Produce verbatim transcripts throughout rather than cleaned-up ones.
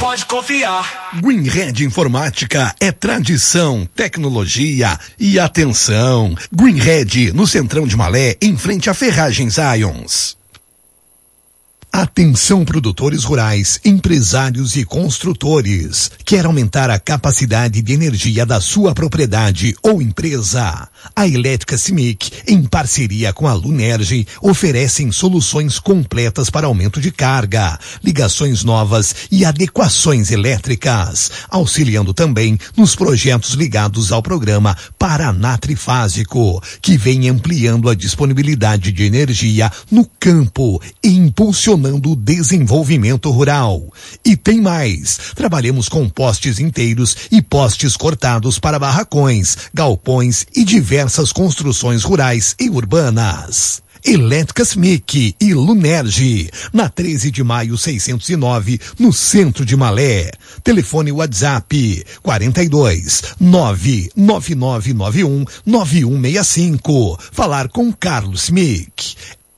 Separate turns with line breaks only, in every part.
pode confiar.
Greenhead Informática é tradição, tecnologia e atenção. Greenhead, no Centrão de Malé, em frente a Ferragens Ions. Atenção, produtores rurais, empresários e construtores. Quer aumentar a capacidade de energia da sua propriedade ou empresa? A Elétrica Cimic, em parceria com a Lunerge, oferecem soluções completas para aumento de carga, ligações novas e adequações elétricas, auxiliando também nos projetos ligados ao programa Paraná Trifásico, que vem ampliando a disponibilidade de energia no campo e impulsionando o desenvolvimento rural. E tem mais, trabalhamos com postes inteiros e postes cortados para barracões, galpões e diversas construções rurais e urbanas. Elétrica Cimic e Lunerge, na treze de maio seiscentos e nove, no centro de Malé. Telefone WhatsApp quarenta e dois, nove nove nove nove um, nove um seis cinco. Falar com Carlos Cimic.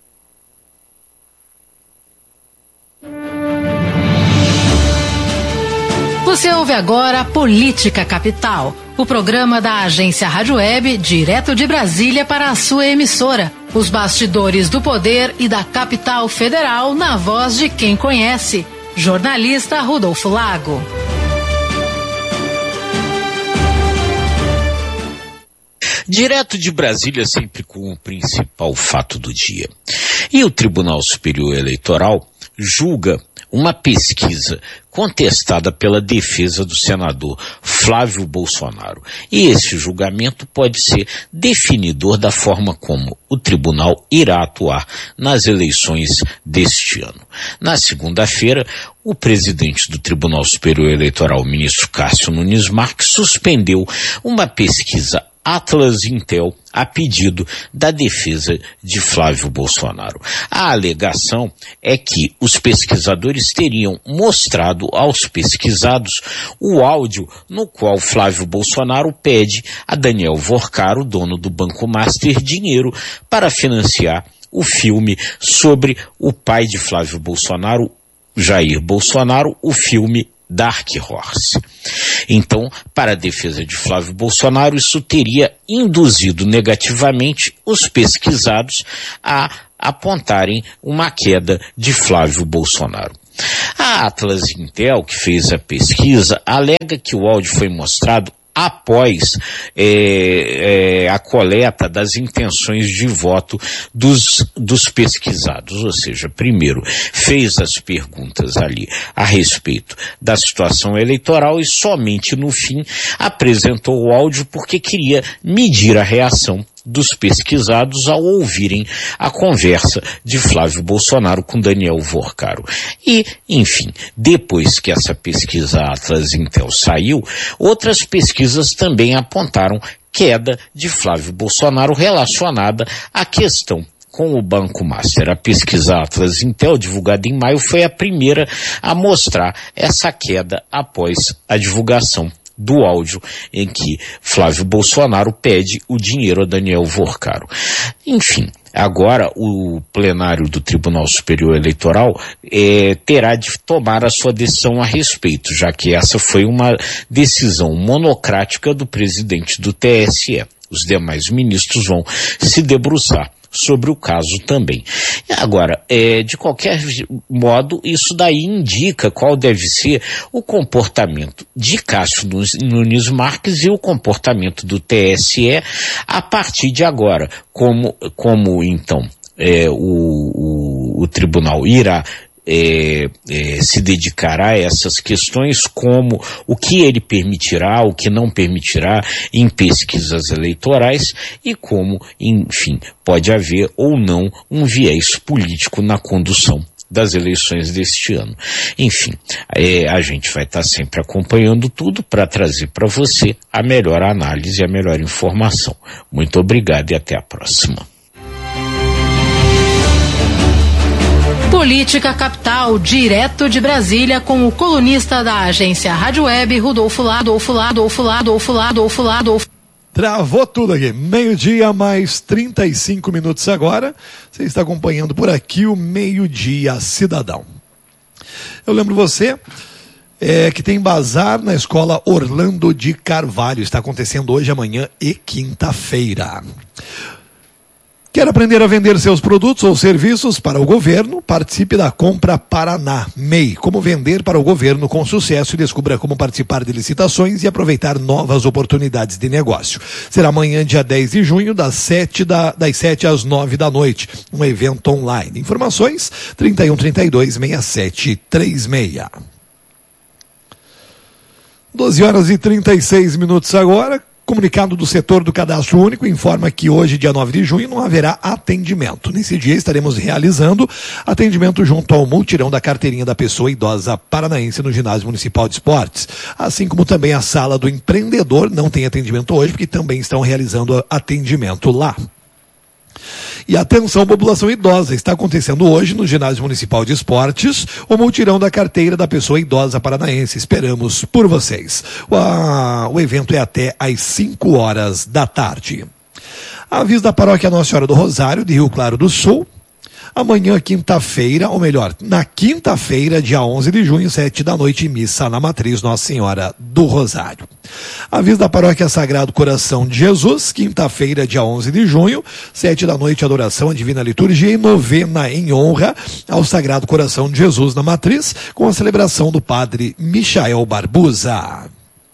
Você ouve agora Política Capital, o programa da agência Rádio Web, direto de Brasília para a sua emissora. Os bastidores do poder e da capital federal na voz de quem conhece. Jornalista Rodolfo Lago.
Direto de Brasília, sempre com o principal fato do dia. E o Tribunal Superior Eleitoral julga uma pesquisa contestada pela defesa do senador Flávio Bolsonaro. E esse julgamento pode ser definidor da forma como o tribunal irá atuar nas eleições deste ano. Na segunda-feira, o presidente do Tribunal Superior Eleitoral, o ministro Cássio Nunes Marques, suspendeu uma pesquisa Atlas Intel a pedido da defesa de Flávio Bolsonaro. A alegação é que os pesquisadores teriam mostrado aos pesquisados o áudio no qual Flávio Bolsonaro pede a Daniel Vorcaro, dono do Banco Master, dinheiro para financiar o filme sobre o pai de Flávio Bolsonaro, Jair Bolsonaro, o filme Dark Horse. Então, para a defesa de Flávio Bolsonaro, isso teria induzido negativamente os pesquisados a apontarem uma queda de Flávio Bolsonaro. A Atlas Intel, que fez a pesquisa, alega que o áudio foi mostrado após é, é, a coleta das intenções de voto dos, dos pesquisados. Ou seja, primeiro fez as perguntas ali a respeito da situação eleitoral e somente no fim apresentou o áudio porque queria medir a reação dos pesquisados ao ouvirem a conversa de Flávio Bolsonaro com Daniel Vorcaro. E, enfim, depois que essa pesquisa Atlas Intel saiu, outras pesquisas também apontaram queda de Flávio Bolsonaro relacionada à questão com o Banco Master. A pesquisa Atlas Intel, divulgada em maio, foi a primeira a mostrar essa queda após a divulgação do áudio em que Flávio Bolsonaro pede o dinheiro a Daniel Vorcaro. Enfim, agora o plenário do Tribunal Superior Eleitoral eh, terá de tomar a sua decisão a respeito, já que essa foi uma decisão monocrática do presidente do T S E. Os demais ministros vão se debruçar sobre o caso também. Agora, é, de qualquer modo, isso daí indica qual deve ser o comportamento de Cássio Nunes Marques e o comportamento do T S E a partir de agora. Como, como então, é, o, o, o tribunal irá É, é, se dedicará a essas questões, como o que ele permitirá, o que não permitirá em pesquisas eleitorais e como, enfim, pode haver ou não um viés político na condução das eleições deste ano. Enfim, é, a gente vai estar sempre acompanhando tudo para trazer para você a melhor análise e a melhor informação. Muito obrigado e até a próxima.
Política Capital, direto de Brasília, com o colunista da agência Rádio Web, Rodolfo Lado, Rodolfo Lado, Rodolfo Lado, Rodolfo Lado, Rodolfo Lado.
Travou tudo aqui. Meio-dia, mais trinta e cinco minutos agora. Você está acompanhando por aqui o Meio-Dia Cidadão. Eu lembro você É, que tem bazar na escola Orlando de Carvalho. Está acontecendo hoje, amanhã e quinta-feira. Quer aprender a vender seus produtos ou serviços para o governo? Participe da Compra Paraná M E I. Como vender para o governo com sucesso e descubra como participar de licitações e aproveitar novas oportunidades de negócio. Será amanhã, dia dez de junho, das sete da, das sete às nove da noite. Um evento online. Informações trinta e um, trinta e dois, sessenta e sete, trinta e seis. doze horas e trinta e seis minutos agora. Comunicado do setor do Cadastro Único informa que hoje, dia nove de junho, não haverá atendimento. Nesse dia estaremos realizando atendimento junto ao multirão da carteirinha da pessoa idosa paranaense no Ginásio Municipal de Esportes. Assim como também a sala do empreendedor não tem atendimento hoje, porque também estão realizando atendimento lá. E atenção, população idosa, está acontecendo hoje no Ginásio Municipal de Esportes o multirão da carteira da pessoa idosa paranaense. Esperamos por vocês. O, a, o evento é até às cinco horas da tarde. Aviso da Paróquia Nossa Senhora do Rosário, de Rio Claro do Sul. Amanhã, quinta-feira, ou melhor, na quinta-feira, dia onze de junho, sete da noite, missa na Matriz Nossa Senhora do Rosário. Aviso da Paróquia Sagrado Coração de Jesus, quinta-feira, dia onze de junho, sete da noite, adoração à Divina Liturgia e novena em honra ao Sagrado Coração de Jesus na Matriz, com a celebração do Padre Michael Barbuza.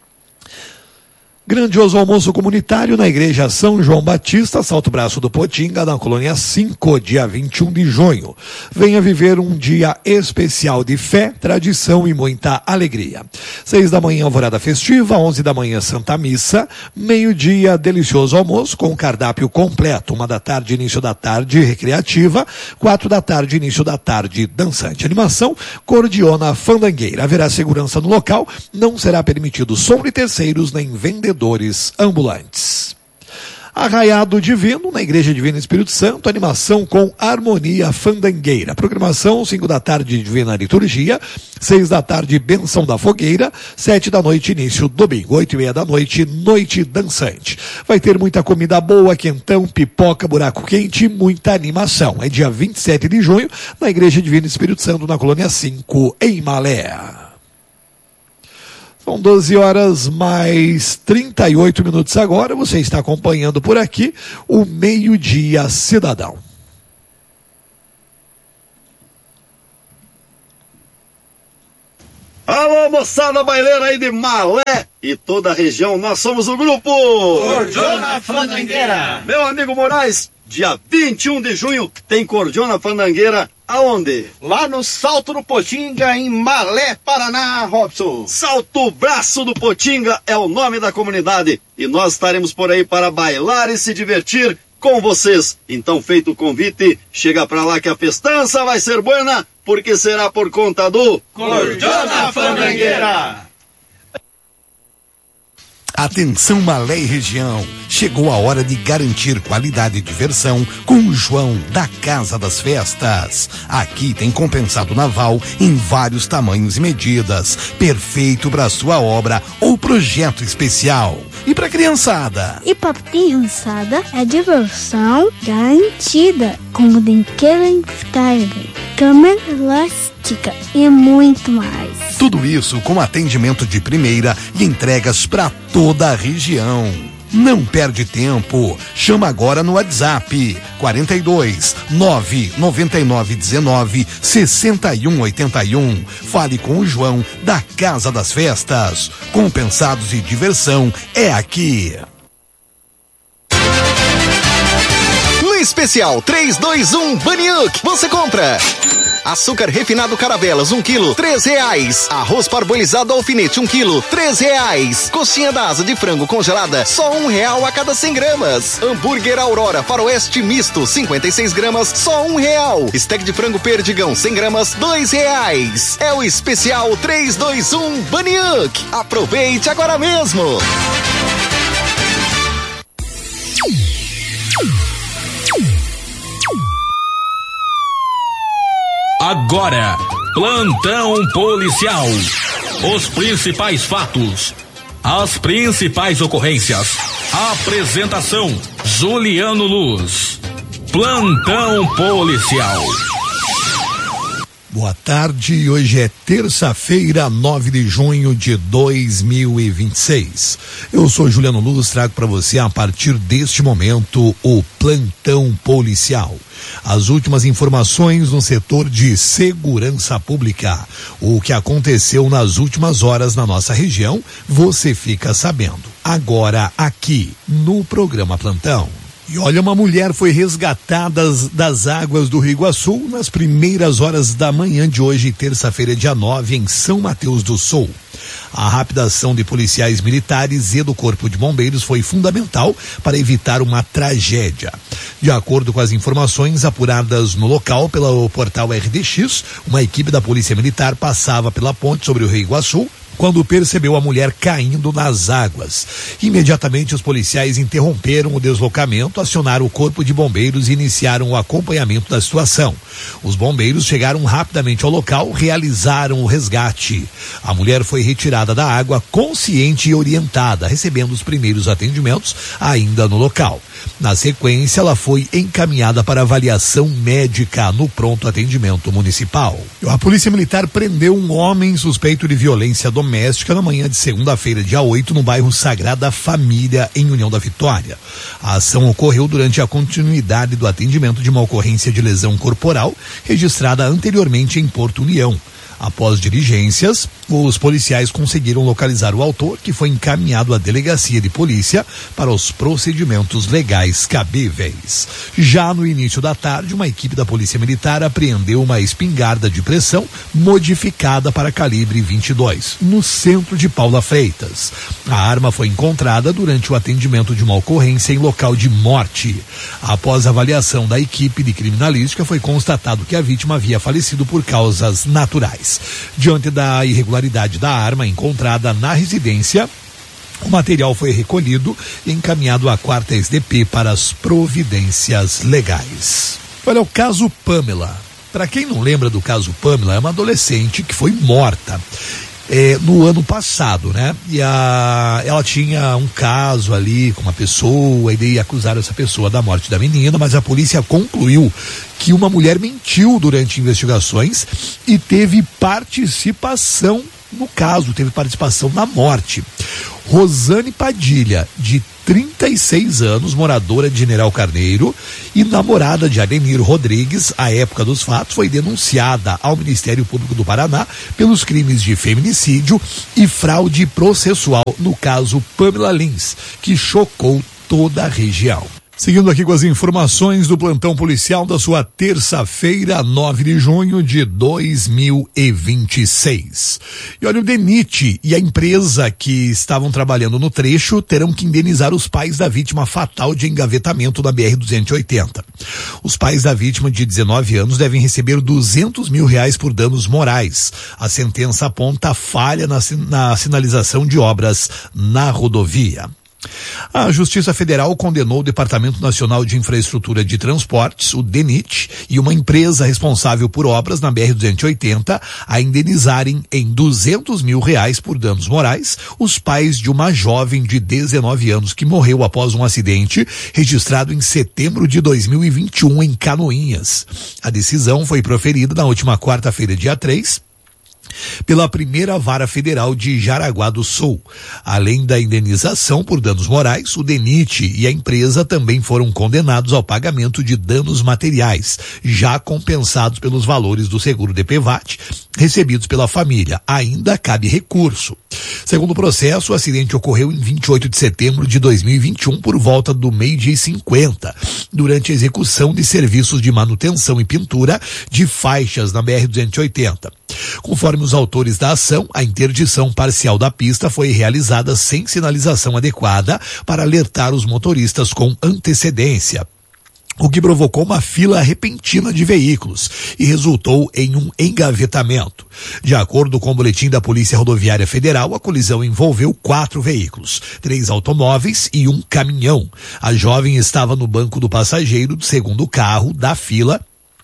Grandioso almoço comunitário na Igreja São João Batista, Salto Braço do Potinga, na Colônia cinco, dia vinte e um de junho. Venha viver um dia especial de fé, tradição e muita alegria. Seis da manhã, alvorada festiva, onze da manhã, Santa Missa, meio-dia, delicioso almoço com cardápio completo, uma da tarde, início da tarde, recreativa, quatro da tarde, início da tarde, dançante. Animação, Cordiona Fandangueira. Haverá segurança no local, não será permitido som de terceiros nem vendedores ambulantes. Arraiado Divino, na Igreja Divina Espírito Santo, animação com harmonia fandangueira. Programação, cinco da tarde, Divina Liturgia, seis da tarde, Benção da Fogueira, sete da noite, início domingo, oito e meia da noite, noite dançante. Vai ter muita comida boa, quentão, pipoca, buraco quente e muita animação. É dia vinte e sete de junho, na Igreja Divina Espírito Santo, na Colônia cinco, em Malé. São doze horas mais trinta e oito minutos agora. Você está acompanhando por aqui o Meio-Dia Cidadão.
Alô, moçada baileira aí de Malé e toda a região, nós somos o grupo
Cordiona Fandangueira.
Meu amigo Moraes, dia vinte e um de junho tem Cordiona Fandangueira. Aonde?
Lá no Salto do Potinga, em Malé, Paraná, Robson.
Salto Braço do Potinga é o nome da comunidade. E nós estaremos por aí para bailar e se divertir com vocês. Então, feito o convite, chega pra lá que a festança vai ser buena, porque será por conta do
Cordiona Fandangueira.
Atenção Malé e região, chegou a hora de garantir qualidade e diversão com o João da Casa das Festas. Aqui tem compensado naval em vários tamanhos e medidas, perfeito para sua obra ou projeto especial. E para criançada?
E para criançada é diversão garantida, como brinquedo inflável, cama elástica e muito mais.
Tudo isso com atendimento de primeira e entregas para toda a região. Não perde tempo. Chama agora no WhatsApp quarenta e dois, nove nove nove um nove, seis um oito um. Fale com o João da Casa das Festas. Compensados e diversão é aqui.
No especial três dois um Baniuk, você compra açúcar refinado Caravelas, um quilo, três reais. Arroz parbolizado alfinete, um quilo, três reais. Coxinha da asa de frango congelada, só um real a cada cem gramas. Hambúrguer Aurora Faroeste Misto, cinquenta e seis gramas, só um real. Steak de frango Perdigão, cem gramas, dois reais. É o especial três dois um Baniuk. Aproveite agora mesmo.
Agora, plantão policial. Os principais fatos, as principais ocorrências. Apresentação, Juliano Luz. Plantão policial.
Boa tarde, hoje é terça-feira, nove de junho de dois mil e vinte e seis. Eu sou Juliano Luz, trago para você a partir deste momento o Plantão Policial. As últimas informações no setor de segurança pública. O que aconteceu nas últimas horas na nossa região, você fica sabendo. Agora aqui no programa Plantão. E olha, uma mulher foi resgatada das, das águas do Rio Iguaçu nas primeiras horas da manhã de hoje, terça-feira, dia nove, em São Mateus do Sul. A rápida ação de policiais militares e do Corpo de Bombeiros foi fundamental para evitar uma tragédia. De acordo com as informações apuradas no local pelo portal R D X, uma equipe da Polícia Militar passava pela ponte sobre o Rio Iguaçu quando percebeu a mulher caindo nas águas. Imediatamente os policiais interromperam o deslocamento, acionaram o Corpo de Bombeiros e iniciaram o acompanhamento da situação. Os bombeiros chegaram rapidamente ao local, realizaram o resgate. A mulher foi retirada da água consciente e orientada, recebendo os primeiros atendimentos ainda no local. Na sequência, ela foi encaminhada para avaliação médica no pronto atendimento municipal. A Polícia Militar prendeu um homem suspeito de violência doméstica na manhã de segunda-feira, dia oito, no bairro Sagrada Família, em União da Vitória. A ação ocorreu durante a continuidade do atendimento de uma ocorrência de lesão corporal registrada anteriormente em Porto União. Após diligências, os policiais conseguiram localizar o autor, que foi encaminhado à delegacia de polícia para os procedimentos legais cabíveis. Já no início da tarde, uma equipe da Polícia Militar apreendeu uma espingarda de pressão modificada para calibre vinte e dois, no centro de Paula Freitas. A arma foi encontrada durante o atendimento de uma ocorrência em local de morte. Após a avaliação da equipe de criminalística, foi constatado que a vítima havia falecido por causas naturais. Diante da irregularidade da arma encontrada na residência, o material foi recolhido e encaminhado à quarta S D P para as providências legais. Olha, o caso Pamela. Para quem não lembra do caso Pamela, é uma adolescente que foi morta É, no ano passado, né? E a, ela tinha um caso ali com uma pessoa, e daí acusaram essa pessoa da morte da menina, mas a polícia concluiu que uma mulher mentiu durante investigações e teve participação no caso, teve participação na morte. Rosane Padilha, de trinta e seis anos, moradora de General Carneiro e namorada de Ademir Rodrigues, à época dos fatos, foi denunciada ao Ministério Público do Paraná pelos crimes de feminicídio e fraude processual no caso Pamela Lins, que chocou toda a região. Seguindo aqui com as informações do plantão policial da sua terça-feira, nove de junho de dois mil e vinte e seis. E olha, o DENIT e a empresa que estavam trabalhando no trecho terão que indenizar os pais da vítima fatal de engavetamento da B R duzentos e oitenta. Os pais da vítima, de dezenove anos, devem receber duzentos mil reais por danos morais. A sentença aponta a falha na, na sinalização de obras na rodovia. A Justiça Federal condenou o Departamento Nacional de Infraestrutura de Transportes, o DENIT, e uma empresa responsável por obras na B R duzentos e oitenta a indenizarem em duzentos mil reais por danos morais os pais de uma jovem de dezenove anos que morreu após um acidente registrado em setembro de dois mil e vinte e um em Canoinhas. A decisão foi proferida na última quarta-feira, dia três, pela primeira vara federal de Jaraguá do Sul. Além da indenização por danos morais, o DENIT e a empresa também foram condenados ao pagamento de danos materiais, já compensados pelos valores do seguro D P V A T recebidos pela família. Ainda cabe recurso. Segundo o processo, o acidente ocorreu em vinte e oito de setembro de dois mil e vinte e um por volta do meio-dia e cinquenta, durante a execução de serviços de manutenção e pintura de faixas na B R duzentos e oitenta. Conforme os autores da ação, a interdição parcial da pista foi realizada sem sinalização adequada para alertar os motoristas com antecedência, o que provocou uma fila repentina de veículos e resultou em um engavetamento. De acordo com o boletim da Polícia Rodoviária Federal, a colisão envolveu quatro veículos, três automóveis e um caminhão. A jovem estava no banco do passageiro do segundo carro da fila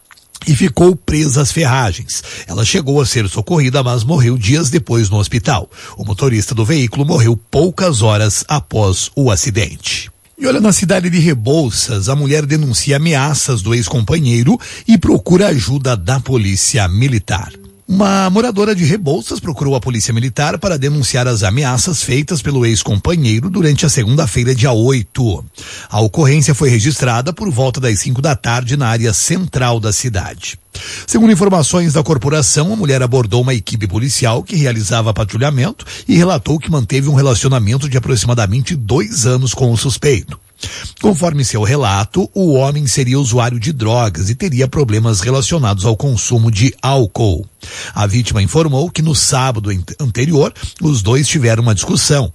e ficou presa às ferragens. Ela chegou a ser socorrida, mas morreu dias depois no hospital. O motorista do veículo morreu poucas horas após o acidente. E olha, na cidade de Rebouças, a mulher denuncia ameaças do ex-companheiro e procura ajuda da polícia militar. Uma moradora de Rebouças procurou a polícia militar para denunciar as ameaças feitas pelo ex-companheiro durante a segunda-feira, dia oito. A ocorrência foi registrada por volta das cinco da tarde na área central da cidade. Segundo informações da corporação, a mulher abordou uma equipe policial que realizava patrulhamento e relatou que manteve um relacionamento de aproximadamente dois anos com o suspeito. Conforme seu relato, o homem seria usuário de drogas e teria problemas relacionados ao consumo de álcool. A vítima informou que no sábado anterior, os dois tiveram uma discussão,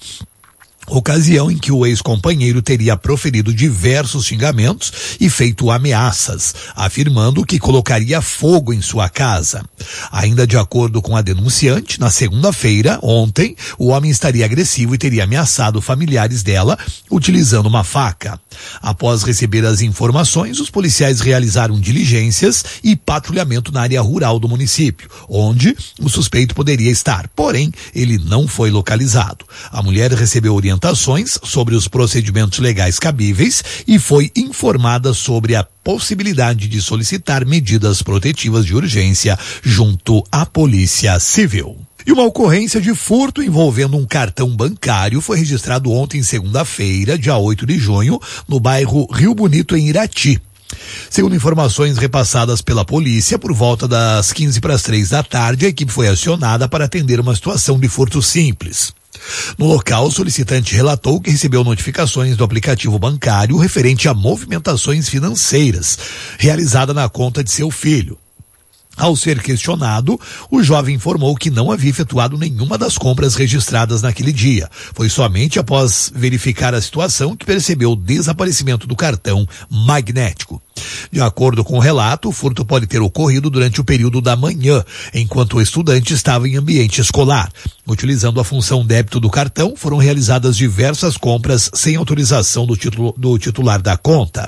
ocasião em que o ex-companheiro teria proferido diversos xingamentos e feito ameaças, afirmando que colocaria fogo em sua casa. Ainda de acordo com a denunciante, na segunda-feira, ontem, o homem estaria agressivo e teria ameaçado familiares dela utilizando uma faca. Após receber as informações, os policiais realizaram diligências e patrulhamento na área rural do município, onde o suspeito poderia estar, porém, ele não foi localizado. A mulher recebeu orientações sobre os procedimentos legais cabíveis e foi informada sobre a possibilidade de solicitar medidas protetivas de urgência junto à Polícia Civil. E uma ocorrência de furto envolvendo um cartão bancário foi registrado ontem, segunda-feira, dia oito de junho, no bairro Rio Bonito, em Irati. Segundo informações repassadas pela polícia, por volta das quinze para as três da tarde, a equipe foi acionada para atender uma situação de furto simples. No local, o solicitante relatou que recebeu notificações do aplicativo bancário referente a movimentações financeiras realizada na conta de seu filho. Ao ser questionado, o jovem informou que não havia efetuado nenhuma das compras registradas naquele dia. Foi somente após verificar a situação que percebeu o desaparecimento do cartão magnético. De acordo com o relato, o furto pode ter ocorrido durante o período da manhã, enquanto o estudante estava em ambiente escolar. Utilizando a função débito do cartão, foram realizadas diversas compras sem autorização do, titulo, do titular da conta.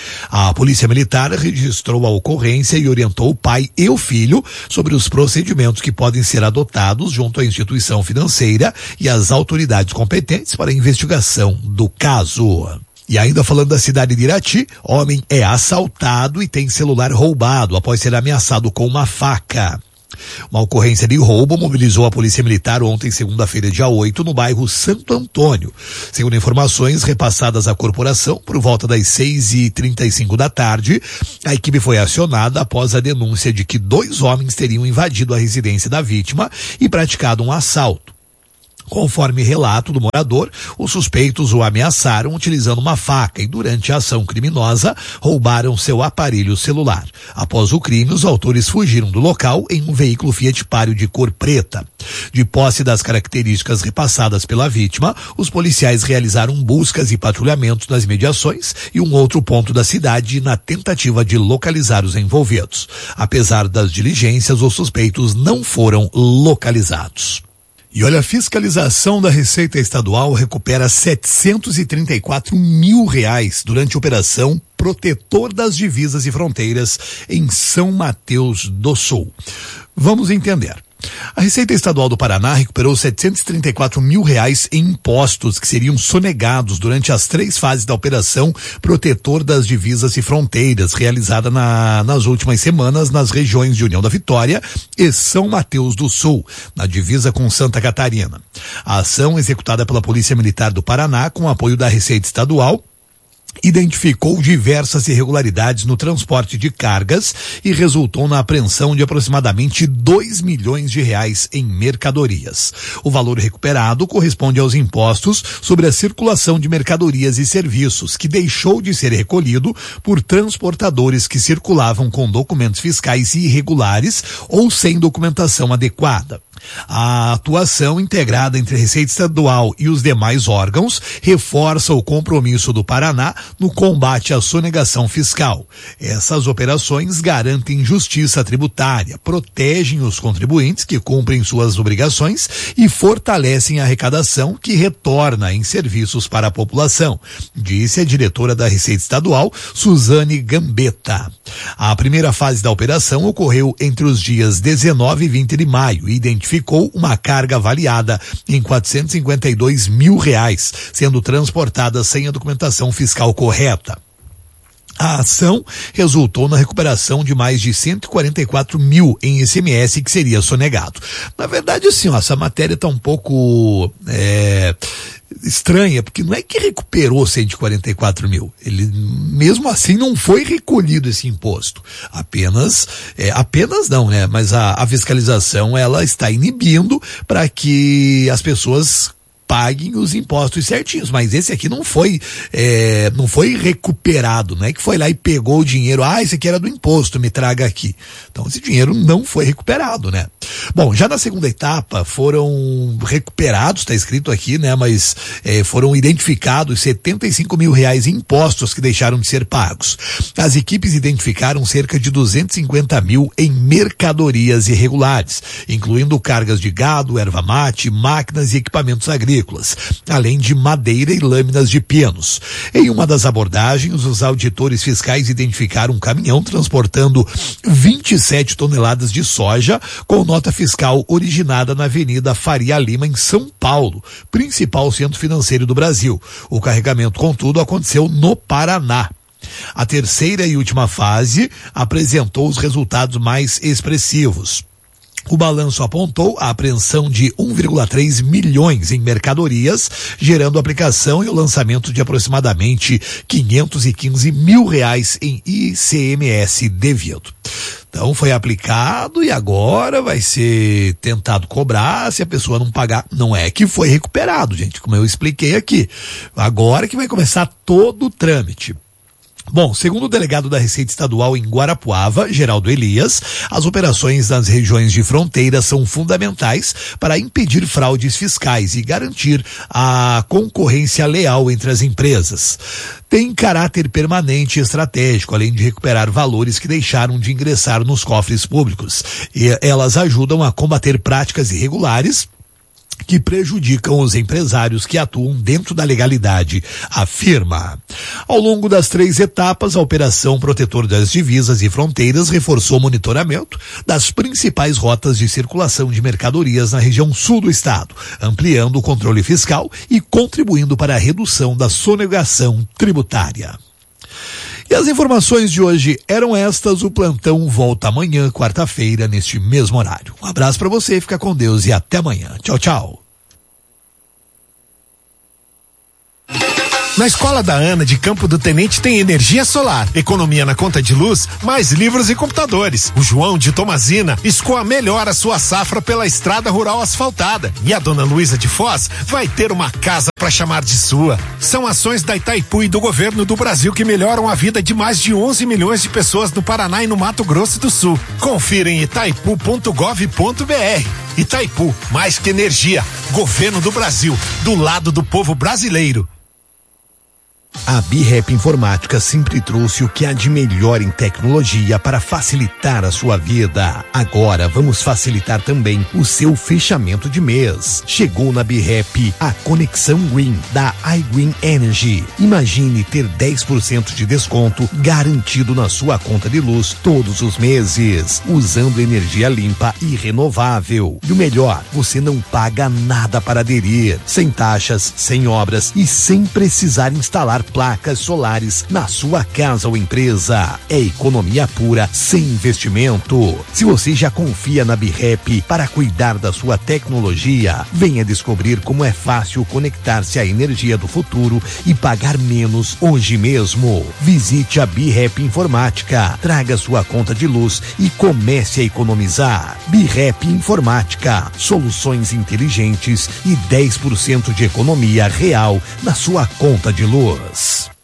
A Polícia Militar registrou a ocorrência e orientou o pai e o filho sobre os procedimentos que podem ser adotados junto à instituição financeira e às autoridades competentes para a investigação do caso. E ainda falando da cidade de Irati, homem é assaltado e tem celular roubado após ser ameaçado com uma faca. Uma ocorrência de roubo mobilizou a Polícia Militar ontem, segunda-feira, dia oito, no bairro Santo Antônio. Segundo informações repassadas à corporação, por volta das seis e trinta e cinco da tarde, a equipe foi acionada após a denúncia de que dois homens teriam invadido a residência da vítima e praticado um assalto. Conforme relato do morador, os suspeitos o ameaçaram utilizando uma faca e, durante a ação criminosa, roubaram seu aparelho celular. Após o crime, os autores fugiram do local em um veículo Fiat Palio de cor preta. De posse das características repassadas pela vítima, os policiais realizaram buscas e patrulhamentos nas mediações e um outro ponto da cidade na tentativa de localizar os envolvidos. Apesar das diligências, os suspeitos não foram localizados. E olha, a fiscalização da Receita Estadual recupera setecentos e trinta e quatro mil reais durante a operação Protetor das Divisas e Fronteiras em São Mateus do Sul. Vamos entender. A Receita Estadual do Paraná recuperou setecentos e trinta e quatro mil reais em impostos que seriam sonegados durante as três fases da operação Protetor das Divisas e Fronteiras, realizada na, nas últimas semanas nas regiões de União da Vitória e São Mateus do Sul, na divisa com Santa Catarina. A ação, executada pela Polícia Militar do Paraná com apoio da Receita Estadual, identificou diversas irregularidades no transporte de cargas e resultou na apreensão de aproximadamente dois milhões de reais em mercadorias. O valor recuperado corresponde aos impostos sobre a circulação de mercadorias e serviços, que deixou de ser recolhido por transportadores que circulavam com documentos fiscais irregulares ou sem documentação adequada. A atuação integrada entre a Receita Estadual e os demais órgãos reforça o compromisso do Paraná no combate à sonegação fiscal. Essas operações garantem justiça tributária, protegem os contribuintes que cumprem suas obrigações e fortalecem a arrecadação que retorna em serviços para a população, disse a diretora da Receita Estadual, Suzane Gambetta. A primeira fase da operação ocorreu entre os dias dezenove e vinte de maio e identificou identificou uma carga avaliada em quatrocentos e cinquenta e dois mil reais, sendo transportada sem a documentação fiscal correta. A ação resultou na recuperação de mais de cento e quarenta e quatro mil em I C M S que seria sonegado. Na verdade, assim, ó, essa matéria está um pouco é, estranha, porque não é que recuperou cento e quarenta e quatro mil. Ele, mesmo assim, não foi recolhido esse imposto. Apenas, é, apenas não, né? Mas a, a fiscalização, ela está inibindo para que as pessoas paguem os impostos certinhos, mas esse aqui não foi é, não foi recuperado, não é que foi lá e pegou o dinheiro, ah, esse aqui era do imposto, me traga aqui. Então esse dinheiro não foi recuperado, né? Bom, já na segunda etapa foram recuperados, está escrito aqui, né, mas é, foram identificados setenta e cinco mil reais em impostos que deixaram de ser pagos. As equipes identificaram cerca de duzentos e cinquenta mil em mercadorias irregulares, incluindo cargas de gado, erva mate, máquinas e equipamentos agrícolas, além de madeira e lâminas de pinos. Em uma das abordagens, os auditores fiscais identificaram um caminhão transportando vinte e sete toneladas de soja com nota fiscal originada na Avenida Faria Lima, em São Paulo, principal centro financeiro do Brasil. O carregamento, contudo, aconteceu no Paraná. A terceira e última fase apresentou os resultados mais expressivos. O balanço apontou a apreensão de um vírgula três milhões em mercadorias, gerando a aplicação e o lançamento de aproximadamente quinhentos e quinze mil reais em I C M S devido. Então foi aplicado e agora vai ser tentado cobrar se a pessoa não pagar. Não é que foi recuperado, gente, como eu expliquei aqui. Agora que vai começar todo o trâmite. Bom, segundo o delegado da Receita Estadual em Guarapuava, Geraldo Elias, as operações nas regiões de fronteira são fundamentais para impedir fraudes fiscais e garantir a concorrência leal entre as empresas. Tem caráter permanente e estratégico, além de recuperar valores que deixaram de ingressar nos cofres públicos. E elas ajudam a combater práticas irregulares que prejudicam os empresários que atuam dentro da legalidade, afirma. Ao longo das três etapas, a Operação Protetor das Divisas e Fronteiras reforçou o monitoramento das principais rotas de circulação de mercadorias na região sul do estado, ampliando o controle fiscal e contribuindo para a redução da sonegação tributária. E as informações de hoje eram estas. O plantão volta amanhã, quarta-feira, neste mesmo horário. Um abraço para você, fica com Deus e até amanhã. Tchau, tchau.
Na Escola da Ana de Campo do Tenente tem energia solar, economia na conta de luz, mais livros e computadores. O João de Tomazina escoa melhor a sua safra pela estrada rural asfaltada. E a dona Luísa de Foz vai ter uma casa para chamar de sua. São ações da Itaipu e do governo do Brasil que melhoram a vida de mais de onze milhões de pessoas no Paraná e no Mato Grosso do Sul. Confira em itaipu ponto gov ponto br. Itaipu, mais que energia. Governo do Brasil, do lado do povo brasileiro.
A B-Rap Informática sempre trouxe o que há de melhor em tecnologia para facilitar a sua vida. Agora vamos facilitar também o seu fechamento de mês. Chegou na B-Rap a Conexão Green da iGreen Energy. Imagine ter dez por cento de desconto garantido na sua conta de luz todos os meses, usando energia limpa e renovável. E o melhor, você não paga nada para aderir, sem taxas, sem obras e sem precisar instalar placas solares na sua casa ou empresa. É economia pura, sem investimento. Se você já confia na B-Rap para cuidar da sua tecnologia, venha descobrir como é fácil conectar-se à energia do futuro e pagar menos hoje mesmo. Visite a B-Rap Informática, traga sua conta de luz e comece a economizar. B-Rap Informática, soluções inteligentes e dez por cento de economia real na sua conta de luz.